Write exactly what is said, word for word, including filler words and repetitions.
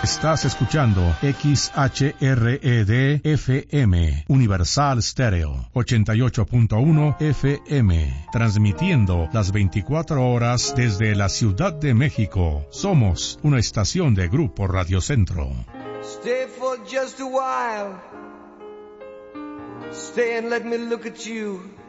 Estás escuchando X H R E D F M, Universal Stereo, ochenta y ocho punto uno F M, transmitiendo las veinticuatro horas desde la Ciudad de México. Somos una estación de Grupo Radio Centro. Stay for just a while. Stay and let me look at you.